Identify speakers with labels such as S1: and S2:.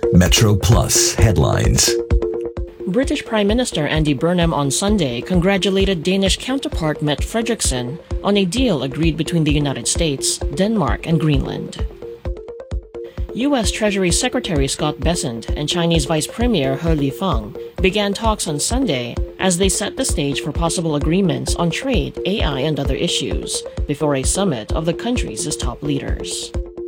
S1: Metro Plus headlines.
S2: British Prime Minister Andy Burnham on Sunday congratulated Danish counterpart Mette Frederiksen on a deal agreed between the United States, Denmark, and Greenland. U.S. Treasury Secretary Scott Bessent and Chinese Vice Premier He Lifeng began talks on Sunday as they set the stage for possible agreements on trade, AI, and other issues before a summit of the country's top leaders.